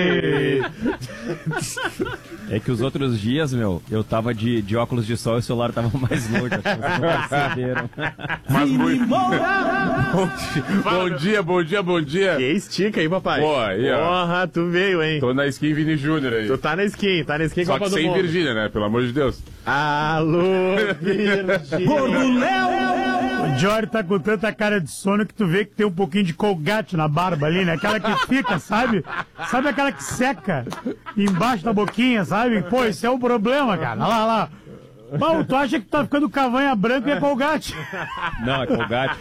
É que os outros dias, eu tava de óculos de sol e o celular tava mais longe, acho que vocês não perceberam. Mas muito... Bom dia. Que estica aí, papai. Boa, aí, ó. Porra, tu veio, hein? Tô na skin Vini Júnior aí. Tu tá na skin Só Copa que do sem Mundo. Virgínia, né? Pelo amor de Deus. Alô, Virgínia. Gordo Léo! O Jory tá com tanta cara de sono que tu vê que tem um pouquinho de colgate na barba ali, né? Aquela que fica, sabe? Sabe aquela que seca embaixo da boquinha, sabe? Pô, isso é um problema, cara. Olha lá. Bom, tu acha que tu tá ficando cavanha branca e é colgate? Não, é colgate,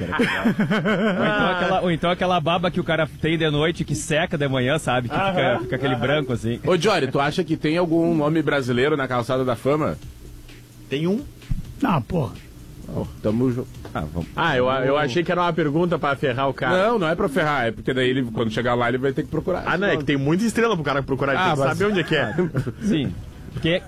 cara. Ou então aquela baba que o cara tem de noite que seca de manhã, sabe? Que fica aquele branco assim. Ô, Jory, tu acha que tem algum nome brasileiro na Calçada da Fama? Tem um? Não, porra. Tamo junto. Vamos. Eu achei que era uma pergunta pra ferrar o cara. Não é pra ferrar, é porque daí ele, quando chegar lá, ele vai ter que procurar. Não, é que tem muita estrela pro cara procurar, ele tem que saber onde é que é. Sim. Porque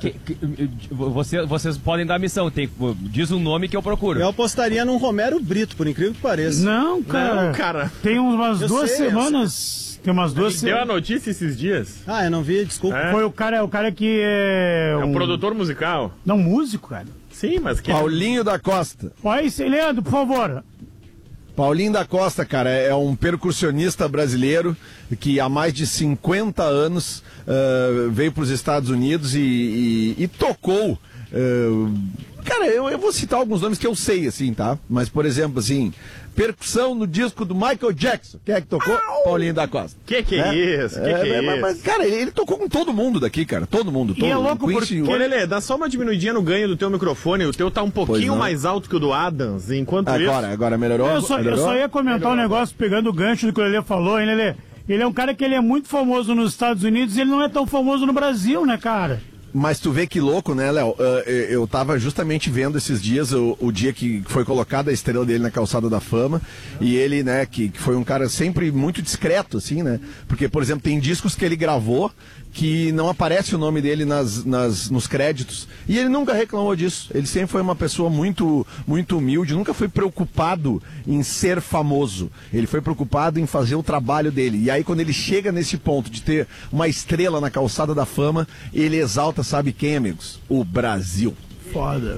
vocês podem dar a missão, diz um nome que eu procuro. Eu apostaria num Romero Brito, por incrível que pareça. Não, cara. Tem umas duas semanas. Tem umas duas Deu a notícia esses dias. Eu não vi, desculpa. Foi o cara que é. É um produtor musical. Não, músico, cara. Sim, mas que. Paulinho da Costa. Aí, Leandro, por favor. Paulinho da Costa, cara, é um percussionista brasileiro que há mais de 50 anos veio para os Estados Unidos e tocou. Cara, eu vou citar alguns nomes que eu sei, assim, tá? Mas, por exemplo, assim, percussão no disco do Michael Jackson. Quem é que tocou? Paulinho da Costa. Que é isso? Mas, cara, ele tocou com todo mundo daqui, cara. Todo mundo. E é louco porque... Lelê, dá só uma diminuidinha no ganho do teu microfone. O teu tá um pouquinho mais alto que o do Adams. Enquanto Agora melhorou? Eu só ia comentar um negócio pegando o gancho do que o Lelê falou, hein, Lelê? Ele é um cara que ele é muito famoso nos Estados Unidos e ele não é tão famoso no Brasil, né, cara? Mas tu vê que louco, né, Léo? Eu tava justamente vendo esses dias o dia que foi colocada a estrela dele na Calçada da Fama. E ele, né, que foi um cara sempre muito discreto, assim, né? Porque, por exemplo, tem discos que ele gravou que não aparece o nome dele nos créditos. E ele nunca reclamou disso. Ele sempre foi uma pessoa muito, muito humilde, nunca foi preocupado em ser famoso. Ele foi preocupado em fazer o trabalho dele. E aí, quando ele chega nesse ponto de ter uma estrela na Calçada da Fama, ele exalta, sabe quem, amigos? O Brasil. Foda.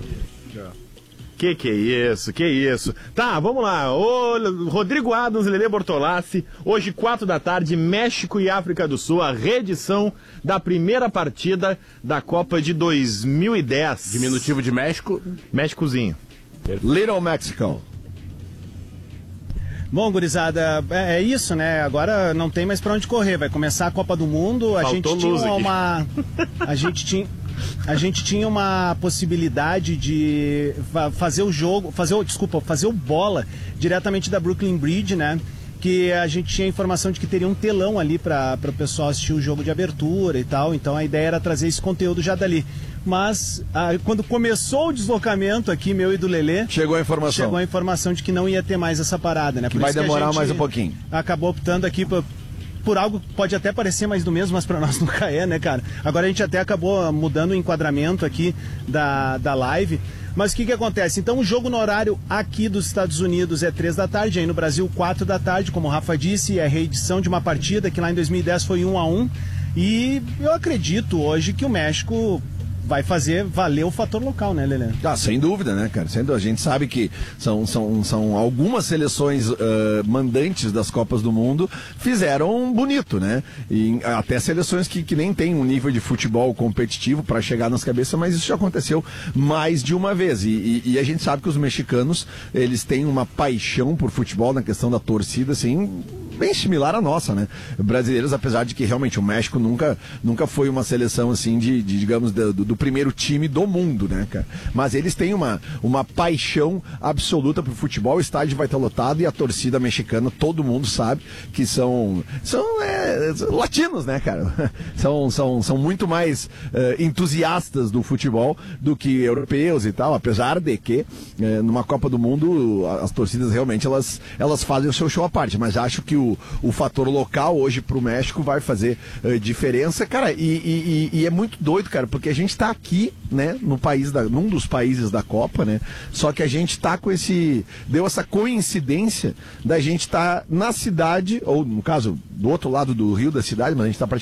Que é isso? Tá, vamos lá. Ô, Rodrigo Adams, Lelê Bortolassi. Hoje, 4 da tarde, México e África do Sul, a reedição da primeira partida da Copa de 2010. Diminutivo de México? Méxicozinho. Little Mexico. Bom, gurizada, é isso, né? Agora não tem mais pra onde correr. Vai começar a Copa do Mundo. A gente tinha uma possibilidade de fazer o bola diretamente da Brooklyn Bridge, né? Que a gente tinha informação de que teria um telão ali para o pessoal assistir o jogo de abertura e tal. Então a ideia era trazer esse conteúdo já dali. Mas quando começou o deslocamento aqui, meu e do Lelê... Chegou a informação de que não ia ter mais essa parada, né? Que vai demorar mais um pouquinho. Acabou optando aqui por algo que pode até parecer mais do mesmo, mas pra nós nunca é, né, cara? Agora a gente até acabou mudando o enquadramento aqui da live. Mas o que acontece? Então o jogo no horário aqui dos Estados Unidos é 3 da tarde, aí no Brasil 4 da tarde, como o Rafa disse, é reedição de uma partida que lá em 2010 foi 1-1. E eu acredito hoje que o México vai fazer valer o fator local, né, Lelê? Sem dúvida, né, cara? A gente sabe que são algumas seleções mandantes das Copas do Mundo fizeram bonito, né? E até seleções que nem têm um nível de futebol competitivo para chegar nas cabeças, mas isso já aconteceu mais de uma vez. E a gente sabe que os mexicanos, eles têm uma paixão por futebol na questão da torcida, assim, bem similar à nossa, né? Brasileiros, apesar de que realmente o México nunca foi uma seleção, assim, digamos, do primeiro time do mundo, né, cara? Mas eles têm uma paixão absoluta pro futebol, o estádio vai estar lotado e a torcida mexicana, todo mundo sabe que são latinos, né, cara? São muito mais entusiastas do futebol do que europeus e tal, apesar de que numa Copa do Mundo as torcidas realmente elas fazem o seu show à parte, mas acho que o fator local hoje pro México vai fazer diferença, cara, e é muito doido, cara, porque a gente tá aqui, né, num dos países da Copa, né, só que a gente tá deu essa coincidência da gente tá na cidade, ou no caso, do outro lado do rio da cidade, mas a gente tá praticamente